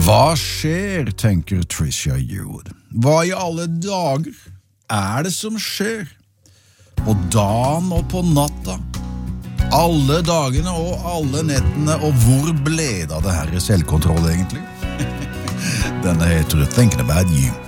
Hva skjer, tenker Trisha Yearwood. Hva I alle dager det som skjer? På dagen og på natta. Alle dagene og alle nettene, og hvor ble det av det her selvkontroll egentlig? Denne heter Thinking About You.